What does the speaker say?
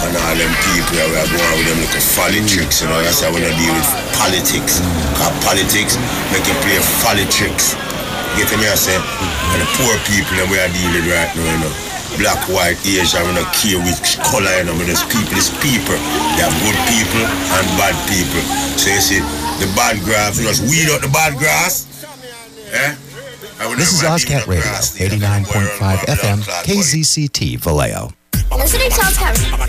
and all them people that we are going with them little folly tricks, you know. That's why we don't deal with politics. Because politics make you play folly tricks. Get me, I say? And the poor people that we are dealing right now, you know. Black, white, Asian, we don't care which color, you know. But there's people, it's people. They have good people and bad people. So you see, the bad grass, you just weed out the bad grass. Eh? This is Ozcat Radio, 89.5 FM, KZCT, Vallejo. Listening to Ozcat.